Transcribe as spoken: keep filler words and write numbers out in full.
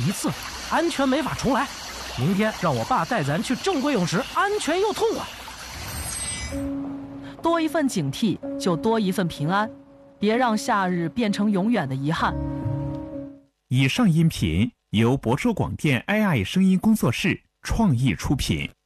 一次，安全没法重来。明天让我爸带咱去正规泳池，安全又痛快。 多一份警惕，就多一份平安，别让夏日变成永远的遗憾。 以上音频由博州广电 A I 声音工作室创意出品。